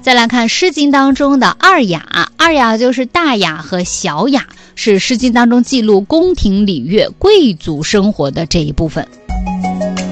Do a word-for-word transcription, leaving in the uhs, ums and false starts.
再来看《诗经》当中的二雅，二雅就是大雅和小雅，是《诗经》当中记录宫廷礼乐、贵族生活的这一部分。